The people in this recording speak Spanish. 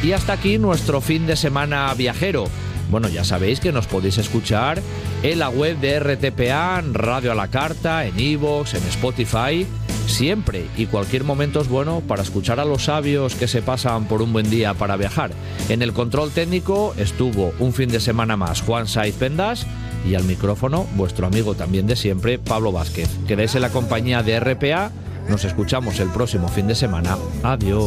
Y hasta aquí nuestro fin de semana viajero. Bueno, ya sabéis que nos podéis escuchar en la web de RTPA, en Radio a la Carta, en iVoox, en Spotify. Siempre y cualquier momento es bueno para escuchar a los sabios que se pasan por un buen día para viajar. En el control técnico estuvo un fin de semana más Juan Saiz Pendas y al micrófono vuestro amigo también de siempre, Pablo Vázquez. Quedáis en la compañía de RPA. Nos escuchamos el próximo fin de semana. Adiós.